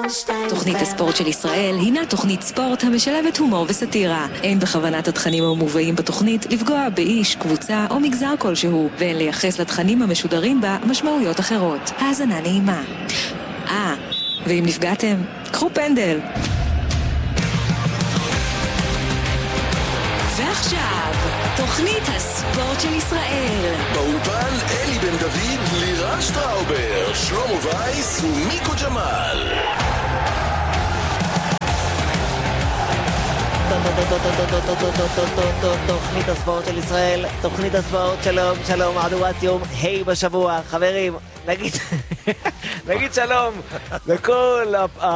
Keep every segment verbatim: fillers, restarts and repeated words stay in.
תוכנית הספורט של ישראל הינה תוכנית ספורט המשלבת הומור וסטירה. אין בכוונת התכנים המובאים בתוכנית לפגוע באיש, קבוצה או מגזר כלשהו, ואין לייחס לתכנים המשודרים בה משמעויות אחרות. האזנה נעימה. אה, ואם נפגעתם, קחו פנדל. ועכשיו, תוכנית הספורט של ישראל. באולפן אלי בן דוד, לירן שטראובר, שלמה וייס ומיקו ג'מאל. תוכנית הספורט של ישראל, תוכנית הספורט, שלום, שלום, מהדורת יום היי בשבוע, חברים, נגיד, נגיד שלום לכל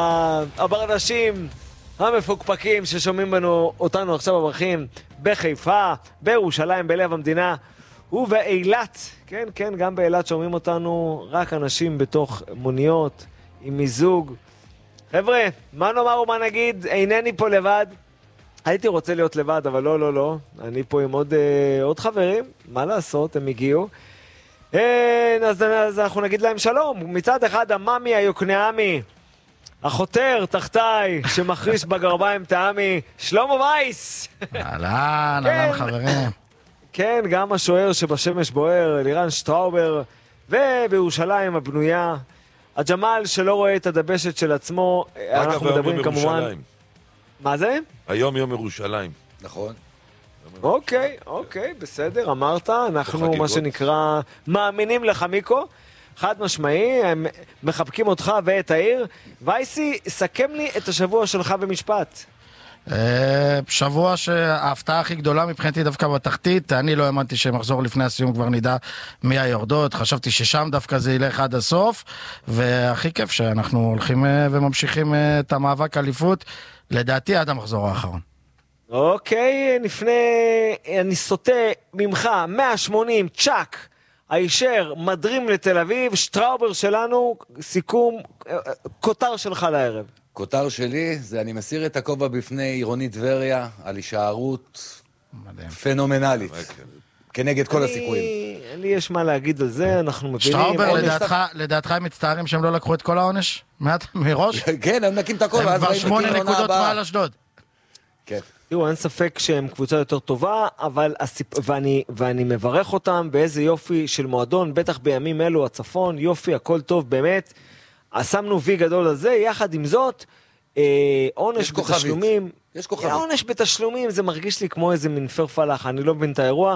הברנשים המפוקפקים ששומעים בנו אותנו עכשיו בברכים בחיפה, בירושלים, בלב המדינה ובאילת, כן, כן, גם באילת שומעים אותנו רק אנשים בתוך מוניות עם מיזוג. חבר'ה, מה נאמר ומה נגיד, אינני פה לבד, הייתי רוצה להיות לבד, אבל לא, לא, לא, אני פה עם עוד, אה, עוד חברים, מה לעשות, הם הגיעו. אה, אז, אז אנחנו נגיד להם שלום, מצד אחד המאמי היוקנעמי, החותר תחתיי, שמחריש בגרביים טעמי, שלמה וייס. אהלן, אהלן חברים. כן, גם השוער שבשמש בוער, לירן שטראובר, ובירושלים הבנויה, הג'מאל שלא רואה את הדבשת של עצמו, אנחנו מדברים כמובן... מה זה? היום יום ירושלים. נכון. אוקיי, אוקיי, בסדר, אמרת, אנחנו מה שנקרא מאמינים לך מיקו, חד משמעי, הם מחבקים אותך ואת העיר. וייסי, סכם לי את השבוע שלך במשפט. שבוע שההפתעה הכי גדולה מבחינתי דווקא בתחתית, אני לא האמנתי שמחזור לפני הסיום כבר נדע מי היורדות, חשבתי ששם דווקא זה ילך עד הסוף, והכי כיף שאנחנו הולכים וממשיכים את המאבק אליפות, לדעתי עד המחזור האחרון. אוקיי, לפני, אני סוטה ממך, מאה שמונים, צ'אק, הישר, מדרים לתל אביב, שטראובר שלנו, סיכום, כותר שלך לערב. כותר שלי זה אני מסיר את הכובע בפני עירונית טבריה על הישארות פנומנלית, כנגד כל הסיכויים. לי יש מה להגיד על זה, אנחנו מבינים. שטראובר, לדעתך הם מצטערים שהם לא לקחו את כל העונש? מראש? כן, הם נקים את הכל. הם כבר שמונה נקודות מעל אשדוד. כן. תראו, אין ספק שהם קבוצה יותר טובה, אבל ואני, ואני מברך אותם באיזה יופי של מועדון, בטח בימים אלו הצפון, יופי, הכל טוב באמת. שמנו וי גדול על זה, יחד עם זאת, עונש בתשלומים. יש כוכבית. עונש בתשלומים, זה מרגיש לי כמו איזה מין פרפלח, אני לא מבין את האירוע.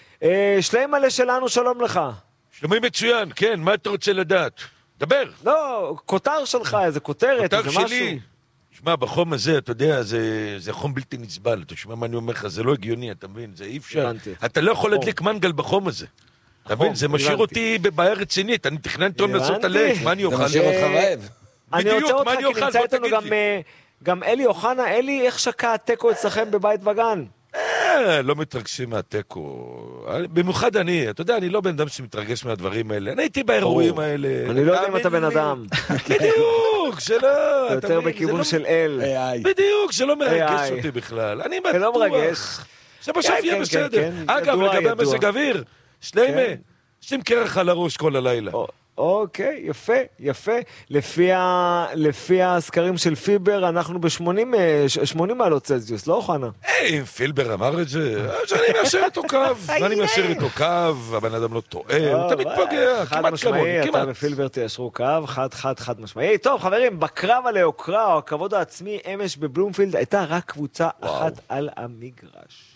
שלם מלא שלנו, שלום לך. שלומי מצוין, כן, מה אתה רוצה לדעת? דבר. לא, כותר שלך, איזה כותרת, איזה משהו. כותר שלי. שמע, בחום הזה, אתה יודע, זה, זה חום בלתי נסבל. אתה שומע מה אני אומר לך, זה לא הגיוני, אתה מבין? זה אי אפשר. אתה לא יכול להדליק מנגל בחום הזה. אתה מבין? זה משאיר אותי בבעיה רצינית. אני תכננתי היום לעשות הלב. מה אני אוכל? זה משאיר אותך רעב. אני רוצה אותך, כי נמצא איתנו גם אלי אוחנה. אלי, איך שקע הטקו אצלכם בבית וגן? לא מתרגשים מהטקו. במיוחד אני, אתה יודע, אני לא בן אדם שמתרגש מהדברים האלה. אני הייתי באירועים האלה. אני לא יודע אם אתה בן אדם. בדיוק, שלא. יותר בכיוון של אל. בדיוק, שלא מרגש אותי בכלל. אני בטוח. לא מרגש. שבסוף יהיה בסדר. אגב, לגבי המזג אוויר, שלמה, שים קרח על הראש כל הלילה. אוקיי, יפה, יפה. לפי ה... לפי הסקרים של פיבר, אנחנו ב-שמונים מעלות צלזיוס, לא אוחנה? היי, פילבר אמר את זה, שאני מאשר איתו קו, ואני מאשר איתו קו, הבן אדם לא טועה, הוא תמיד פוגע, כמעט כמוני, כמעט. אתה ופילבר תיישרו קו, חד חד חד משמעי. טוב, חברים, בקרב על היוקרה, או הכבוד העצמי, אמש בבלומפילד, הייתה רק קבוצה אחת על המגרש.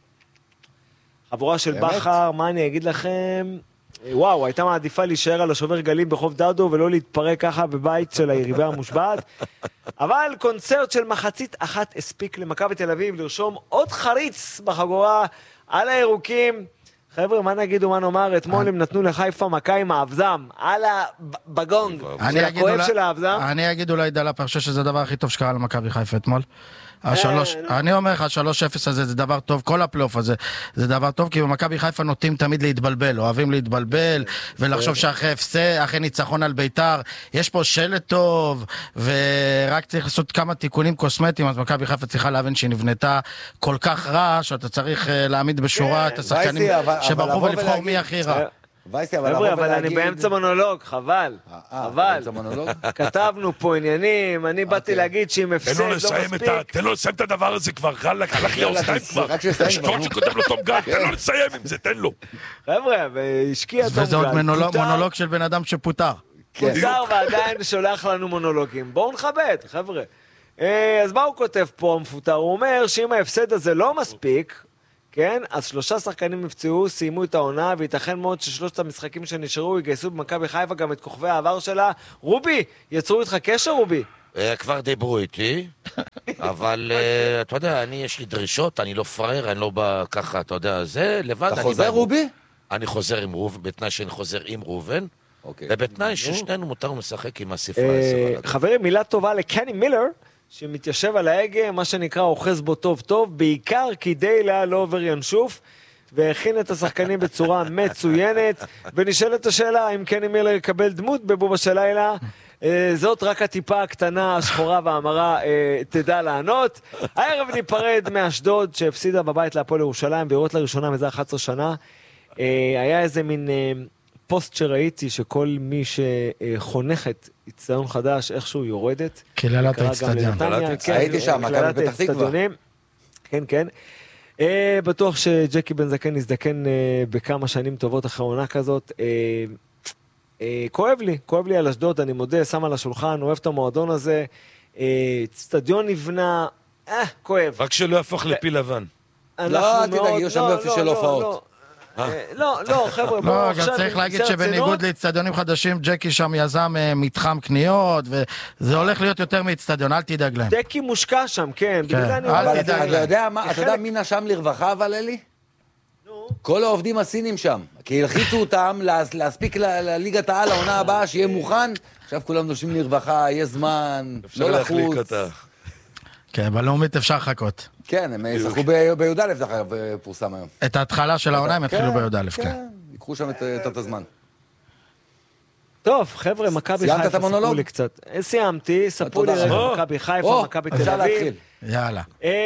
חבורה של בחר, מה אני אגיד לכם? וואו, הייתה מעדיפה להישאר על השובר גלים בחוף דדו ולא להתפרק ככה בבית של היריבה המושבעת. אבל קונצרט של מחצית אחת הספיק למכבי תל אביב לרשום עוד חריץ בחגורה על הירוקים. חבר'ה, מה נגיד ומה נאמר? אתמול הם נתנו לחיפה מכה עם האבזם, על הבגונג של הכואב של האבזם. אני אגיד אולי דלאפ, אני חושב שזה הדבר הכי טוב שקרה למכבי חיפה אתמול. השלוש, אני אומר לך, השלוש אפס הזה זה דבר טוב, כל הפלייאוף הזה זה דבר טוב, כי במכבי חיפה נוטים תמיד להתבלבל, אוהבים להתבלבל, ולחשוב שאחרי הפסד, אחרי ניצחון על ביתר, יש פה שלט טוב, ורק צריך לעשות כמה תיקונים קוסמטיים, אז מכבי חיפה צריכה להבין שהיא נבנתה כל כך רע, שאתה צריך להעמיד בשורה את השחקנים שברחו ולבחור מי הכי רע. וייסי, אבל חבר'ה, לבוא אבל אני ולהגיד- באמצע מונולוג, חבל. אה, חבל. באמצע מונולוג? כתבנו פה עניינים, אני באתי אוקיי. להגיד שאם הפסד תן לו לא לסיים את ה... מספיק. תן לו לסיים את הדבר הזה כבר, חלק, הלך לי יאללה, האוזניים תס- כבר. רק שיסיים, השטות ברור. שכותב לו תום גל, תן לו לסיים עם זה, תן לו. חבר'ה, והשקיע תום גל. וזה עוד מונולוג- פוטר- מונולוג של בן אדם שפוטר. כן. פוטר ועדיין שולח לנו מונולוגים. בואו נכבד, חבר'ה. אה, אז מה הוא כותב פה המפוטר? הוא אומר שאם ההפסד הזה לא מספיק, כן, אז שלושה שחקנים נפצעו, סיימו את העונה, וייתכן מאוד ששלושת המשחקים שנשארו יגייסו במכבי חיפה גם את כוכבי העבר שלה. רובי, יצרו איתך קשר, רובי? אה, כבר דיברו איתי, אבל אה, אתה יודע, אני, יש לי דרישות, אני לא פראייר, אני לא בא ככה, אתה יודע, זה לבד. אתה אני חוזר, בא- רובי? אני חוזר עם ראובן, בתנאי שאני חוזר עם ראובן, אוקיי. ובתנאי ששנינו מותר לשחק עם הספרה. אה, חברים, מילה טובה לקני מילר, שמתיישב על ההגה, מה שנקרא אוחז בו טוב טוב, בעיקר כדי לא עובר ינשוף, והכין את השחקנים בצורה מצוינת, ונשאלת השאלה אם קני מילר יקבל דמות בבובה של לילה, אה, זאת רק הטיפה הקטנה, השחורה והמרה אה, תדע לענות. הערב ניפרד מאשדוד, שהפסידה בבית להפועל ירושלים, בירות לראשונה מזה אחת עשרה שנה. אה, היה איזה מין אה, פוסט שראיתי, שכל מי שחונכת אצטדיון חדש, איכשהו יורדת. קללת קרה גם האצטדיון. לנתניה, כן, הייתי שם, מכבי קללת פתח תקווה. האצטדיונים. כן, כן. אה, בטוח שג'קי בן זקן יזדקן אה, בכמה שנים טובות אחרי עונה כזאת. אה, אה, כואב לי, כואב לי על אשדוד, אני מודה, שם על השולחן, אוהב את המועדון הזה. אה, אצטדיון נבנה, אה, כואב. רק שלא יהפוך לפיל לבן. אנחנו אל מאוד- תדאג, יהיו שם לא, יופי לא, של לא, הופעות. לא. אה, לא, לא, חבר'ה, בואו לא, עכשיו... גם צריך להגיד בשיא שבניגוד הרצינות, לאצטדיונים חדשים, ג'קי שם יזם אה, מתחם קניות, וזה הולך להיות יותר מאצטדיון, אל תדאג להם. דקי מושקע שם, כן. בגלל זה אני אל אומר, אבל תדאג אתה להם. יודע מה, אתה יודע כחלק- מי נשם לרווחה אבל, אלי? נו. כל העובדים הסינים שם. כי הלחיצו אותם להס- להספיק ל- לליגת העל העונה הבאה, שיהיה מוכן. עכשיו כולם נושמים לרווחה, יהיה זמן, אפשר לא להחליק לחוץ. אותה. כן, בלאומית אפשר לחכות. כן, הם ישחקו ב- בי"א, דרך אגב, פורסם היום. את ההתחלה של העונה הם יתחילו בי"א, כן. כן, ייקחו שם את את- את הזמן. טוב, חבר'ה, מכבי סיימת חיפה, את המונולוג? ספרו לי קצת. אה, סיימתי, ספרו לי תודה רגע, רבה. מכבי חיפה, או, מכבי אפשר תל אביב. להתחיל. יאללה.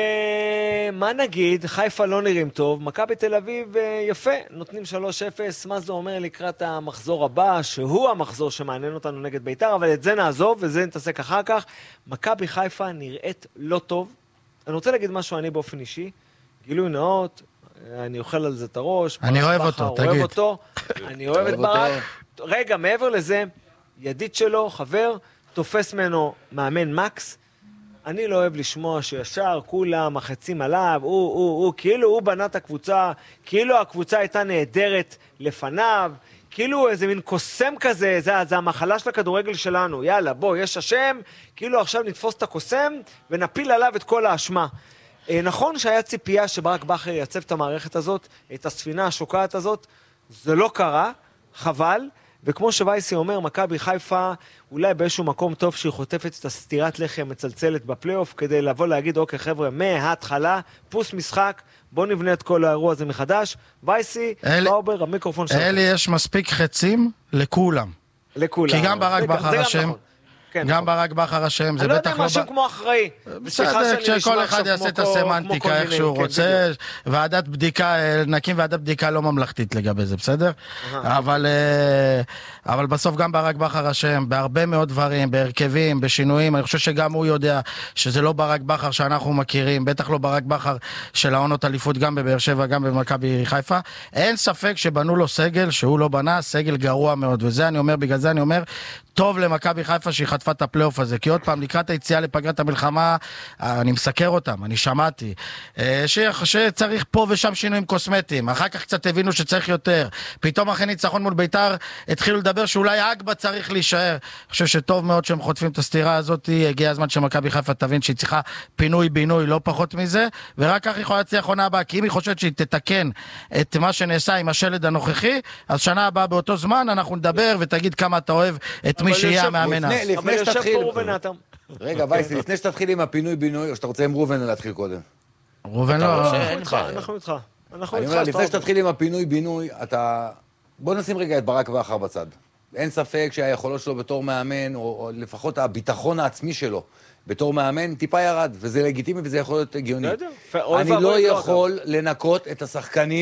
אה, מה נגיד, חיפה לא נראים טוב, מכבי תל אביב אה, יפה, נותנים שלוש אפס, מה זה אומר לקראת המחזור הבא, שהוא המחזור שמעניין אותנו נגד בית"ר, אבל את זה נעזוב וזה נתעסק אחר כך. מכבי חיפה נראית לא טוב. אני רוצה להגיד משהו אני באופן אישי, גילוי נאות, אני אוכל על זה את הראש. אני ברק אוהב בכר, אותו, אוהב תגיד. אותו, אני אוהב את אוהב אותו. ברק. רגע, מעבר לזה, ידיד שלו, חבר, תופס ממנו מאמן מקס. אני לא אוהב לשמוע שישר כולם מחצים עליו, הוא, הוא, הוא, כאילו הוא בנה את הקבוצה, כאילו הקבוצה הייתה נהדרת לפניו, כאילו איזה מין קוסם כזה, זה, זה המחלה של הכדורגל שלנו, יאללה, בוא, יש השם, כאילו עכשיו נתפוס את הקוסם ונפיל עליו את כל האשמה. אה, נכון שהיה ציפייה שברק בכר ייצב את המערכת הזאת, את הספינה השוקעת הזאת, זה לא קרה, חבל, וכמו שווייסי אומר, מכבי חיפה אולי באיזשהו מקום טוב שהיא חוטפת את הסתירת לחם מצלצלת בפלייאוף, כדי לבוא להגיד, אוקיי חבר'ה, מההתחלה, פוס משחק, בוא נבנה את כל האירוע הזה מחדש. וייסי, אלי- באובר, המיקרופון שלך. אלי, יש מספיק חצים לכולם. לכולם. כי גם ברק זה בכר זה גם אשם, נכון. כן, גם נכון. ברק בכר אשם, זה אני לא בטח יודע לא... משהו ב- כמו אחראי. סליחה בסדר, שאני נשמע כשכל אחד עכשיו יעשה כמו את כל- כמו הסמנטיקה כל איך מיני, שהוא כן, רוצה, בדיוק. ועדת בדיקה, אה, נקים ועדת בדיקה לא ממלכתית לגבי זה, בסדר? אבל אה, אבל בסוף גם ברק בכר אשם, בהרבה מאוד דברים, בהרכבים, בשינויים, אני חושב שגם הוא יודע שזה לא ברק בכר שאנחנו מכירים, בטח לא ברק בכר של העונות אליפות גם בבאר שבע, גם במכבי חיפה. אין ספק שבנו לו סגל שהוא לא בנה, סגל גרוע מאוד, וזה אני אומר, בגלל זה אני אומר, טוב למכבי חיפה שהיא חטפה את הפלייאוף הזה, כי עוד פעם, לקראת היציאה לפגרת המלחמה, אני מסקר אותם, אני שמעתי, ש- שצריך פה ושם שינויים קוסמטיים, אחר כך קצת הבינו שצריך יותר, פתאום אחרי ניצחון מול ביתר, התחילו לדבר שאולי אגבה צריך להישאר, אני חושב שטוב מאוד שהם חוטפים את הסתירה הזאת, הגיע הזמן שמכבי חיפה תבין שהיא צריכה פינוי-בינוי, לא פחות מזה, ורק כך היא יכולה להצליח עונה הבאה, כי אם היא חושבת שהיא תתקן את מה שנעשה עם השלד הנוכחי, אז שנה הבאה באותו זמן אנחנו נדבר ותגיד כמה אתה אוהב את מי אבל שיהיה יושב- המאמן אז. לפני- אבל לפני יושב שתתחיל... פה ראובן עטר. רגע, וייסי, לפני שתתחיל עם הפינוי-בינוי, או שאתה רוצה עם ראובן להתחיל קודם? ראובן לא... רוצה? אנחנו אין איתך, בעיה. אנחנו איתך. אנחנו אני איתך. אומר, שאתה לפני אומר. שתתחיל עם הפינוי-בינוי, אתה... בוא נשים רגע את ברק בכר בצד. אין ספק שהיכולות שלו בתור מאמן, או, או לפחות הביטחון העצמי שלו בתור מאמן, טיפה ירד, וזה לגיטימי וזה יכול להיות הגיוני. לא יודע, ף- אוי אני ואבוי לא לא, יכול לנקות את השחקנים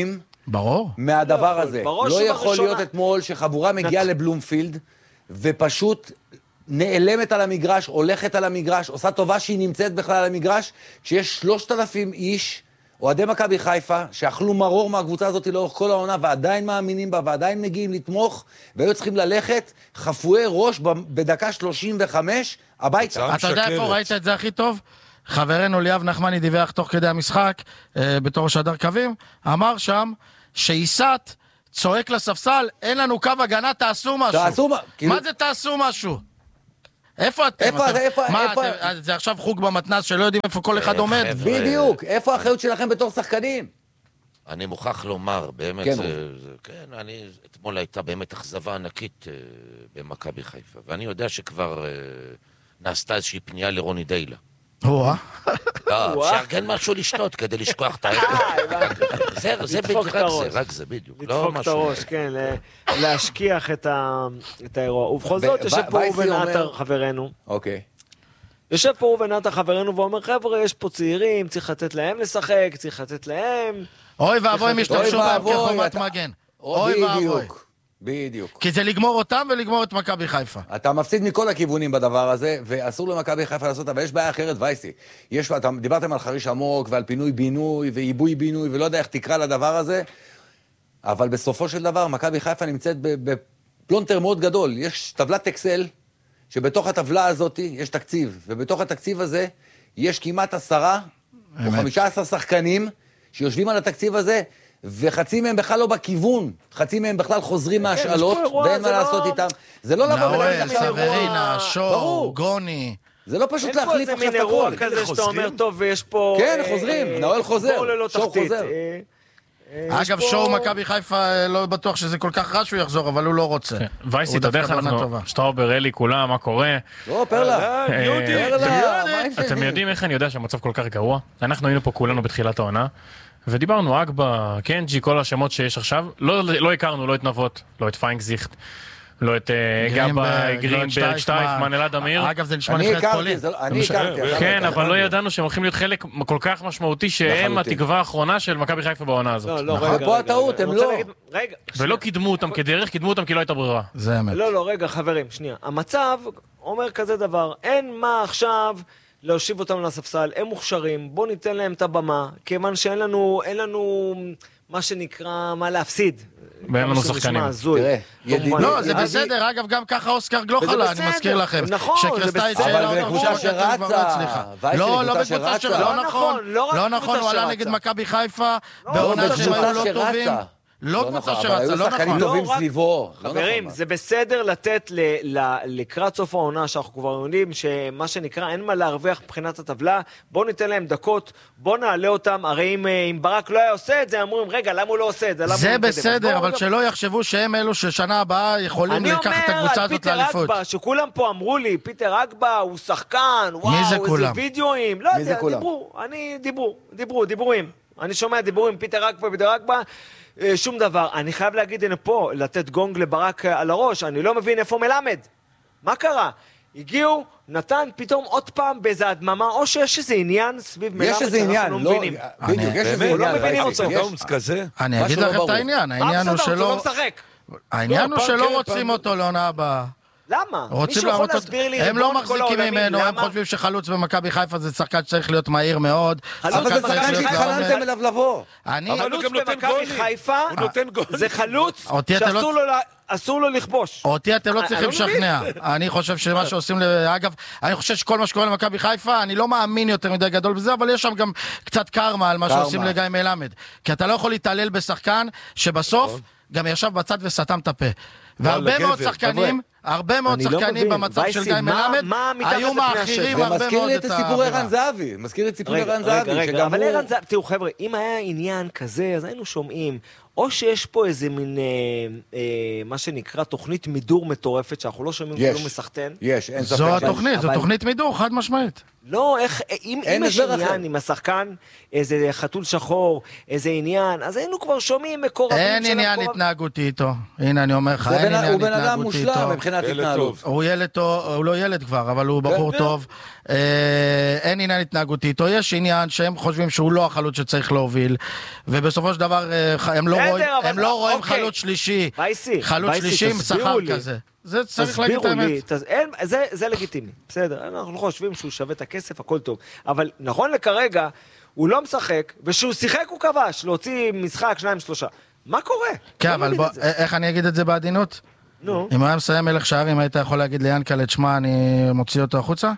ברור. מהדבר הזה. לא יכול ובראשונה- להיות אתמול שחבורה מגיעה לבלומפילד, ופשוט נעלמת על המגרש, הולכת על המגרש, עושה טובה שהיא נמצאת בכלל על המגרש, כשיש שלושת אלפים איש, אוהדי מכבי חיפה, שאכלו מרור מהקבוצה הזאת לאורך כל העונה, ועדיין מאמינים בה, ועדיין מגיעים לתמוך, והיו צריכים ללכת חפויי ראש בדקה שלושים וחמש, הביתה. אתה יודע איפה ראית את זה הכי טוב? חברנו ליאב נחמני דיווח תוך כדי המשחק, אה, בתור שדר קווים, אמר שם שאיסת צועק לספסל, אין לנו קו הגנה, תעשו משהו. תעשו מה? מה זה תעשו משהו? איפה אתם? איפה, אתם- איפה, מה, איפה? אתם- זה עכשיו חוג במתנ"ס שלא יודעים איפה כל אחד עומד? בדיוק, איפה האחריות שלכם בתור שחקנים? אני מוכרח לומר, באמת, כן, זה, רובי. זה, כן, אני, אתמול הייתה באמת אכזבה ענקית אה, במכבי חיפה, ואני יודע שכבר אה, נעשתה איזושהי פנייה לרוני דיילה. וואה. לא, שיארגן משהו לשתות כדי לשכוח את הערב. זה, זה לדפוק בדיוק, את רק זה, הראש. רק זה בדיוק. לא לדפוק את משהו. הראש, כן, ל- להשכיח את ה- את האירוע. ובכל ב- זאת, יושב פה וייסי ראובן אומר- עטר, חברנו. אוקיי. יושב פה ראובן עטר, חברנו, ואומר, חבר'ה, יש פה צעירים, צריך לתת להם לשחק, צריך לתת להם... אוי ואבוי אם ישתמשו אוי בהם ואבוי, כחומת אתה- מגן. אוי ואבוי. בדיוק, בדיוק. כי זה לגמור אותם ולגמור את מכבי חיפה. אתה מפסיד מכל הכיוונים בדבר הזה, ואסור למכבי חיפה לעשות, אבל יש בעיה אחרת, וייסי. יש, אתה, דיברתם על חריש עמוק ועל פינוי בינוי ועיבוי בינוי, ולא יודע איך תקרא לדבר הזה, אבל בסופו של דבר, מכבי חיפה נמצאת בפלונטר מאוד גדול. יש טבלת אקסל, שבתוך הטבלה הזאת יש תקציב, ובתוך התקציב הזה יש כמעט עשרה או חמישה עשר שחקנים שיושבים על התקציב הזה, וחצי מהם בכלל לא בכיוון, חצי מהם בכלל חוזרים מהשאלות, ואין מה לעשות איתם. זה לא לבוא ולהגיד נאואל, עכשיו... סברינה, שור, ברור. גוני. זה לא פשוט אין פה להחליף איזה עכשיו מין את אירוע הכל. כזה שאתה חוזרים? אומר, טוב, ויש פה... כן, אה, חוזרים, אה, נאואל חוזר, בור ללא שור תחתית. חוזר. אה, אה, יש אגב, פה- שואו מכבי חיפה, אה, לא בטוח שזה כל כך רע שהוא יחזור, אבל הוא לא רוצה. וייסי, הוא אתה יודע איך דווקא בעונה אנחנו, טובה. שטראובר, אלי, כולם, מה קורה? לא, פרלה. אהלן, יהודי. פרלה, מה אתם העניינים? יודעים איך אני יודע שהמצב כל כך גרוע? אנחנו היינו פה כולנו בתחילת העונה, ודיברנו, אגבה, קנג'י, כל השמות שיש עכשיו, לא, לא הכרנו, לא את נבות, לא את פיינקזיכט, לא את אה, גבה, גרינברג, שטייפמן, אלעד אמיר. אגב, זה נשמע אני נבחרת הכרתי, פולין. זה לא- אני הכרתי. עכשיו כן, אתה- אבל לא ידענו שהם הולכים להיות חלק כל כך משמעותי, שהם לחלוטין. התקווה האחרונה של מכבי חיפה בעונה לא, הזאת. לא, נכון. רגע, פה רגע, הטעות, רגע, הם אני רוצה לא. להגיד- רגע, ולא קידמו אותם כדרך, קידמו אותם כי לא הייתה ברירה. זה אמת. לא, לא, רגע, חברים, שנייה. המצב אומר כזה דבר, אין מה עכשיו להושיב אותם לספסל, הם מוכשרים, בוא ניתן להם את הבמה, כיוון שאין לנו, אין לנו מה שנקרא, מה להפסיד. ואין לנו כמה שהוא שחקנים. נשמע הזוי. תראה, כמובן. ידידי- לא, זה אני- בסדר, אגב, גם ככה אוסקר גלוך וזה עלה, אני בסדר, מזכיר לכם. נכון, זה שקרסטייץ' בסדר. העלה אבל אותו בקבוצה כמו שאתם שרצה, כבר לא הצליחה. וייסי, לא, לא בקבוצה בקבוצה שרצה. שרצה, לא לא נכון, נכון, לא רק לא נכון, הוא בקבוצה עלה שרצה. נגד מכבי חיפה, לא, בעונה בקבוצה שהם היו לא שרצה. טובים. לא קבוצה נכון, אבל שרצה, היו לא שחקנים נכון. טובים לא, רק- סביבו. לא חברים, נכון. זה בסדר לתת ל- ל- לקראת סוף העונה, שאנחנו כבר יודעים שמה שנקרא, אין מה להרוויח מבחינת הטבלה, בואו ניתן להם דקות, בואו נעלה אותם, הרי אם, אה, אם ברק לא היה עושה את זה, אמורים, רגע, למה הוא לא עושה את זה? למה הוא זה לא מקדם?" אז בסדר, בואו אבל גם- שלא יחשבו שהם אלו ששנה הבאה יכולים אני לקחת את אומר הקבוצה על הזאת פיטר לאליפות. אגבה, שכולם פה אמרו לי, פיטר אגבה הוא שחקן, וואו, זה איזה כולם? וידאוים, לא מי זה יודע, כולם? דיברו, אני, דיברו, דיברו, דיבורים. אני שומע דיבורים, פיטר אגבה, פיטר אגבה, אה, שום דבר. אני חייב להגיד, הנה פה, לתת גונג לברק אה, על הראש, אני לא מבין איפה מלמד. מה קרה? הגיעו, נתן פתאום עוד פעם באיזה הדממה, או שיש איזה עניין סביב מלמד יש איזה שאנחנו עניין, לא לא... מבינים. בדיוק, יש איזה באמת, עניין. לא מבינים וייסי, אותו. יש- דאומס כזה. אני משהו אגיד לא לכם את ברור. העניין, מה העניין הוא בסדר, הוא שלא... לא משחק. העניין לא, הוא פעם שלא כן, רוצים פעם- אותו לעונה הבאה. למה? רוצים מישהו יכול להראות אותו, להסביר לי, הם לא ריבון כל מחזיקים העולמים, ממנו, הם למה? חושבים שחלוץ במכבי חיפה זה שחקן שצריך להיות מהיר מאוד. חלוץ אבל זה במכבי שחקן חיפה, שהתחננתם אליו לבוא. אני, אבל הוא חלוץ גם נותן במכבי גולים. חיפה, הוא נותן גולים. זה חלוץ אותי אתם לא- שאסור לו לה- אסור לו לכבוש. אותי אתם לא אני צריכים לא מבין. לשכנע. אני חושב שמה שעושים, ל- אגב, אני חושב שכל מה שקורה למכבי חיפה, אני לא מאמין יותר מדי גדול בזה, אבל יש שם גם קצת קרמה על מה קרמה. שעושים לגיא מלמד. כי אתה לא יכול להתעלל בשחקן שבסוף גם ישב בצד וסתם את הפה. והרבה מאוד גבר. שחקנים, הרבה מאוד אני לא שחקנים מבין. במצב של וייסי, גיא מה- מלמד, מה מתחת היו לפני מאחירים זה הרבה מזכיר מאוד לי את את הסיפור האווירה. ערן זהבי. מזכיר לי את סיפור רגע, ערן רגע, זהבי, רגע, שגם אבל הוא... ערן זהבי, תראו חבר'ה, אם היה עניין כזה, אז היינו שומעים, או שיש פה איזה מין, אה, אה, מה שנקרא, תוכנית מידור מטורפת, שאנחנו לא שומעים יש. כלום מסחטן. יש, אין ספק. זו אבל- התוכנית, זו אבל- תוכנית מידור, חד משמעית. לא, איך, אם, אם יש עניין עם השחקן, איזה חתול שחור, איזה עניין, אז היינו כבר שומעים מקורבים אין עניין התנהגותי איתו. הנה, אני אומר לך, אין עניין התנהגותי איתו. הוא בן אדם מושלם מבחינת התנהלות. הוא ילד טוב, הוא לא ילד כבר, אבל הוא בחור טוב. אין עניין התנהגותי איתו. יש עניין שהם חושבים שהוא לא החלוץ שצריך להוביל, ובסופו של דבר הם לא רואים חלוץ שלישי. חלוץ שלישי עם שכר כזה. זה צריך להגיד את האמת. זה, זה לגיטימי, בסדר, אנחנו חושבים שהוא שווה את הכסף, הכל טוב. אבל נכון לכרגע, הוא לא משחק, ושהוא שיחק הוא כבש, להוציא משחק שניים שלושה. מה קורה? כן, אבל בוא, איך אני אגיד את זה בעדינות? נו. אם הוא היה מסיים מלך שערים, היית יכול להגיד ליאנקל'ה, שמע, אני מוציא אותו החוצה?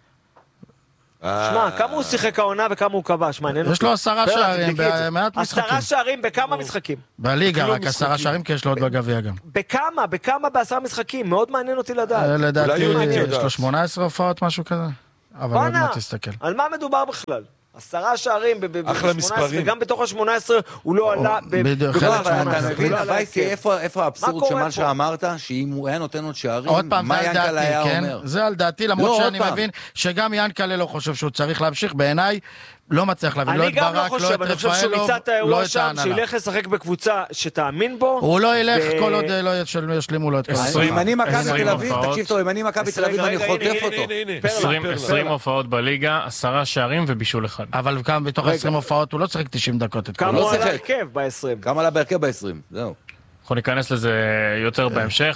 שמע, כמה הוא שיחק העונה וכמה הוא כבש, מעניין אותי. יש לו עשרה שערים במעט משחקים. עשרה שערים בכמה משחקים? בליגה, רק עשרה שערים, כי יש לו עוד בגביע גם. בכמה? בכמה בעשרה משחקים? מאוד מעניין אותי לדעת. לדעתי, יש לו שמונה עשרה הופעות, משהו כזה. אבל עוד מעט תסתכל. על מה מדובר בכלל? עשרה שערים ב-שמונה עשרה, וגם בתוך ה-שמונה עשרה הוא לא עלה בדיוק. אתה מבין, וייסי, איפה האבסורד של מה שאמרת, שאם הוא היה נותן עוד שערים, מה ינקלה היה אומר? זה על דעתי, למרות שאני מבין שגם ינקלה לא חושב שהוא צריך להמשיך, בעיניי לא מצליח להבין, לא את ברק, לא את רפאלוב, אני חושב שמצאת האירוע שם, שילך לשחק בקבוצה שתאמין בו. הוא לא ילך כל עוד לא ישלימו לו את כל אם אני מכבי תל אביב, תקשיב טוב, אם אני מכבי תל אביב אני חוטף אותו. עשרים הופעות בליגה, עשרה שערים ובישול אחד. אבל גם בתוך עשרים הופעות הוא לא צריך תשעים דקות. כמה הוא על ההרכב ב-עשרים? כמה עלה בהרכב ב-עשרים? זהו. אנחנו ניכנס לזה יותר בהמשך.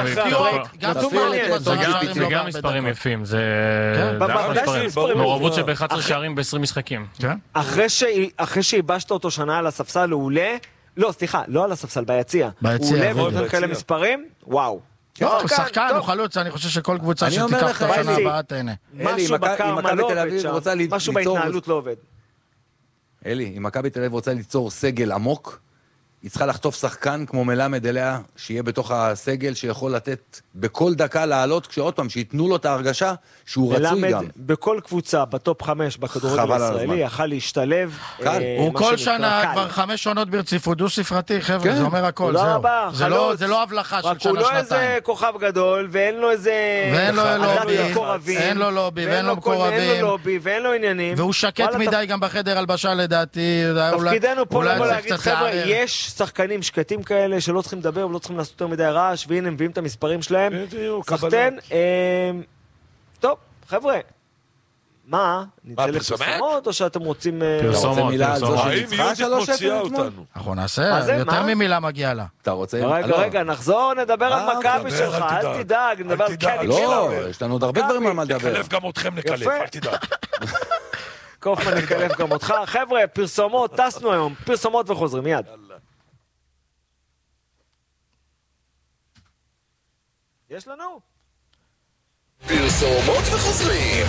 זה גם מספרים יפים, זה מעורבות שב-אחד עשר שערים ב-עשרים משחקים. אחרי שהיבשת אותו שנה על הספסל הוא עולה, לא סליחה, לא על הספסל, ביציע, הוא עולה ונותן כאלה מספרים, וואו. הוא שחקן, הוא חלוץ, אני חושב שכל קבוצה שתיקח את השנה הבאה תהנה. משהו בקרמה לא עובד שם, משהו בהתנהלות לא עובד. אלי, אם מכבי תל אביב רוצה ליצור סגל עמוק, היא צריכה לחטוף שחקן כמו מלמד אליה, שיהיה בתוך הסגל, שיכול לתת בכל דקה לעלות, כשעוד פעם, שיתנו לו את ההרגשה שהוא רצוי גם. מלמד בכל קבוצה, בטופ חמש, בכדורגל הישראלי, יכל להשתלב. הוא כל שנה, כבר חמש עונות ברציפות, דו ספרתי, חבר'ה, זה אומר הכל, זהו. זה לא הבלחה של שנה, שנתיים. רק הוא לא איזה כוכב גדול, ואין לו איזה... ואין לו לובי, ואין לו לובי, ואין לו מקורבים. ואין לו עניינים. והוא שקט מדי גם בחדר הלבשה, לדעתי. תפקידנו פה לבוא להגיד, חבר'ה, יש שחקנים שקטים כאלה שלא צריכים לדבר ולא צריכים לעשות יותר מדי רעש, והנה הם מביאים את המספרים שלהם. סחטן. טוב, חבר'ה, מה? נצא לפרסומות או שאתם רוצים... פרסומות, פרסומות. האם יהודית מוציאה אותנו? אנחנו נעשה, יותר ממילה מגיעה לה. אתה רוצה? רגע, רגע, נחזור, נדבר על מכבי שלך, אל תדאג, נדבר על קניק שלנו. לא, יש לנו עוד הרבה דברים על מה לדבר. נקלף גם אתכם, נקלף, אל תדאג. קופמן נקלף גם אותך. חבר'ה, פרסומות, טסנו היום, פרסומות וחוזרים, מיד. יש לנו? פרסומות וחוזרים.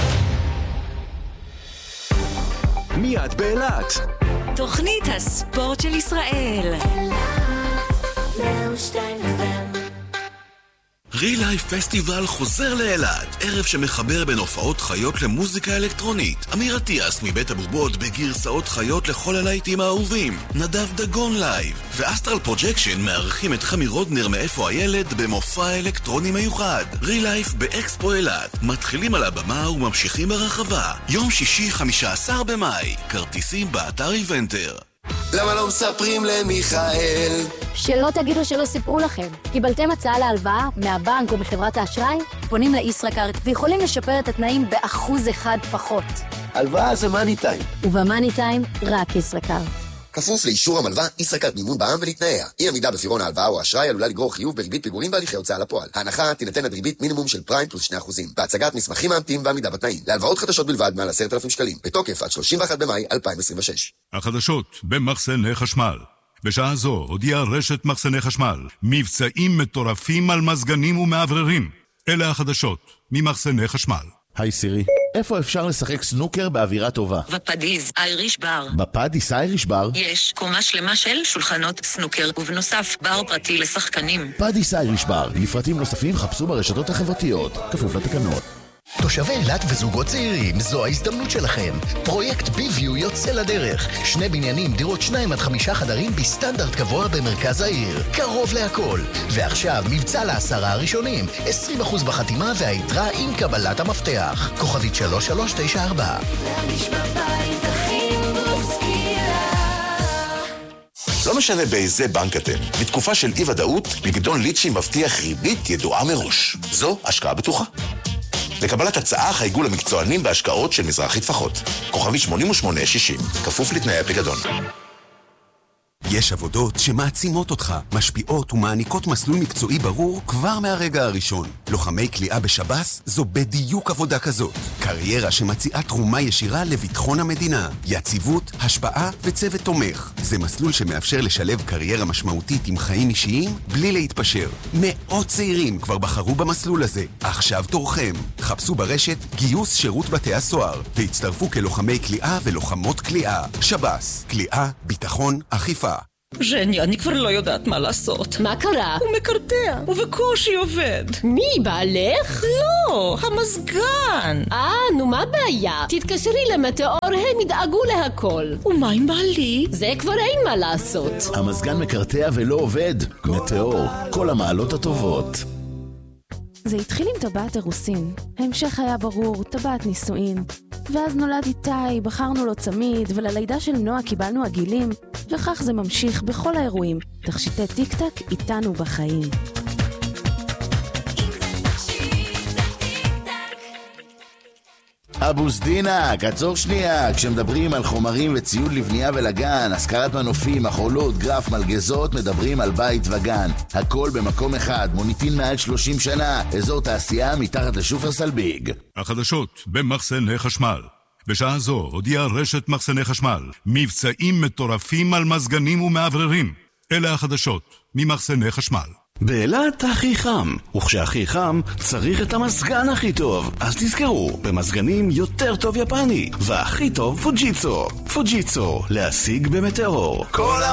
מיד באילת. תוכנית הספורט של ישראל. רילייף פסטיבל חוזר לאילת, ערב שמחבר בין הופעות חיות למוזיקה אלקטרונית. אמיר אטיאס מבית הבובות בגרסאות חיות לכל הלהיטים האהובים. נדב דגון לייב ואסטרל פרוג'קשן מארחים את חמי רודנר מאיפה הילד במופע אלקטרוני מיוחד. רילייף באקספו אילת, מתחילים על הבמה וממשיכים ברחבה. יום שישי חמישה עשר במאי, כרטיסים באתר איבנטר. למה לא מספרים למיכאל? שלא תגידו שלא סיפרו לכם. קיבלתם הצעה להלוואה מהבנק או מחברת האשראי? פונים לישראכרט ויכולים לשפר את התנאים באחוז אחד פחות. הלוואה זה מאני טיים. ובמאני טיים רק ישראכרט. כפוף לאישור המלווה, ישראכרט מימון בע"מ ולתנאיה. אי עמידה בפירעון ההלוואה או האשראי עלולה לגרור חיוב בריבית פיגורים והליכי הוצאה לפועל. ההנחה תינתן עד ריבית מינימום של פריים פלוס שני אחוזים. בהצגת מסמכים מאמתים ועמידה בתנאים. להלוואות חדשות בלבד מעל עשרת אלפים שקלים. בתוקף עד שלושים ואחד במאי אלפיים עשרים ושש. החדשות במחסני חשמל. בשעה זו הודיעה רשת מחסני חשמל מבצעים מטורפים על מזגנים ומעבררים. אלה החדשות ממחסני חשמל. היי סירי, איפה אפשר לשחק סנוקר באווירה טובה? בפדיס אייריש בר. בפדיס אייריש בר? יש קומה שלמה של שולחנות סנוקר, ובנוסף בר פרטי לשחקנים. פדיס אייריש בר, לפרטים נוספים חפשו ברשתות החברתיות, כפוף לתקנות. תושבי אילת וזוגות צעירים, זו ההזדמנות שלכם. פרויקט ביוויו יוצא לדרך. שני בניינים, דירות שניים עד חמישה חדרים בסטנדרט גבוה במרכז העיר. קרוב להכל. ועכשיו מבצע לעשרה הראשונים. עשרים אחוז בחתימה והיתרה עם קבלת המפתח. כוכבית שלוש שלוש תשע ארבע. להרגיש בבית הכי מוסקילה. לא משנה באיזה בנק אתם. בתקופה של אי-ודאות, פיקדון ליצ'י מבטיח ריבית ידועה מראש. זו השקעה בטוחה. לקבלת הצעה חייגו למקצוענים בהשקעות של מזרחי טפחות. כוכבי שמונים ושמונה שישים, כפוף לתנאי הפיקדון. יש עבודות שמעצימות אותך, משפיעות ומעניקות מסלול מקצועי ברור כבר מהרגע הראשון. לוחמי כליאה בשב"ס זו בדיוק עבודה כזאת. קריירה שמציעה תרומה ישירה לביטחון המדינה. יציבות, השפעה וצוות תומך. זה מסלול שמאפשר לשלב קריירה משמעותית עם חיים אישיים בלי להתפשר. מאות צעירים כבר בחרו במסלול הזה. עכשיו תורכם. חפשו ברשת גיוס שירות בתי הסוהר והצטרפו כלוחמי כליאה ולוחמות כליאה. שב"ס, כליאה, ביטחון, אכיפה. ז'ני, אני כבר לא יודעת מה לעשות. מה קרה? הוא מקרטע, ובקושי עובד. מי, בעלך? לא, המזגן. אה, נו מה הבעיה? תתקשרי למטאור, הם ידאגו להכל. ומה עם בעלי? זה כבר אין מה לעשות. המזגן מקרטע ולא עובד. מטאור, כל המעלות הטובות. זה התחיל עם טבעת אירוסין. ההמשך היה ברור, טבעת נישואין. ואז נולד איתי, בחרנו לו צמיד, וללידה של נועה קיבלנו עגילים, וכך זה ממשיך בכל האירועים. תכשיטי טיק טק איתנו בחיים. אבו סדינה, קצור שנייה, כשמדברים על חומרים וציוד לבנייה ולגן, השכרת מנופים, מחולות, גרף, מלגזות, מדברים על בית וגן. הכל במקום אחד, מוניטין מעל שלושים שנה, אזור תעשייה מתחת לשופרסל ביג. החדשות במחסני חשמל. בשעה זו הודיעה רשת מחסני חשמל, מבצעים מטורפים על מזגנים ומעבררים. אלה החדשות ממחסני חשמל. באילת הכי חם, וכשהכי חם צריך את המזגן הכי טוב. אז תזכרו, במזגנים יותר טוב יפני, והכי טוב פוג'יצו. פוג'יצו, להשיג במטאור. כל